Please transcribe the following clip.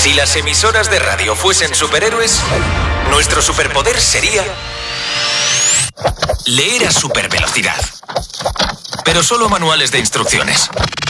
Si las emisoras de radio fuesen superhéroes, nuestro superpoder sería leer a supervelocidad. Pero solo manuales de instrucciones.